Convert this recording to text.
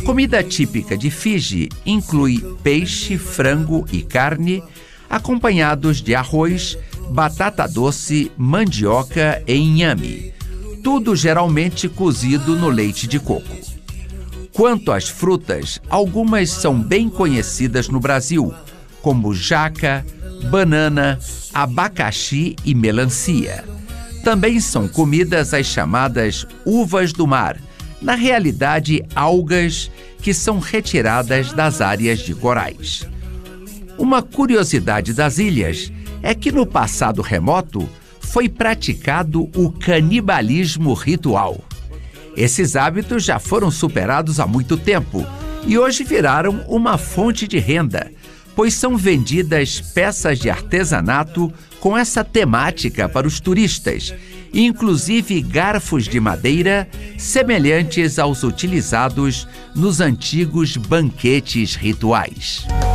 comida típica de Fiji inclui peixe, frango e carne, acompanhados de arroz, batata doce, mandioca e inhame, tudo geralmente cozido no leite de coco. Quanto às frutas, algumas são bem conhecidas no Brasil, como jaca, banana, abacaxi e melancia. Também são comidas as chamadas uvas do mar, na realidade algas que são retiradas das áreas de corais. Uma curiosidade das ilhas é que no passado remoto foi praticado o canibalismo ritual. Esses hábitos já foram superados há muito tempo e hoje viraram uma fonte de renda, pois são vendidas peças de artesanato com essa temática para os turistas, inclusive garfos de madeira semelhantes aos utilizados nos antigos banquetes rituais.